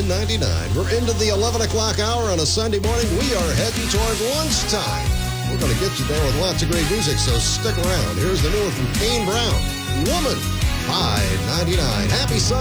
$2.99. We're into the 11 o'clock hour on a Sunday morning. We are heading toward lunchtime. We're going to get you there with lots of great music, so stick around. Here's the new one from Kane Brown, Woman, $5.99. Happy Sunday.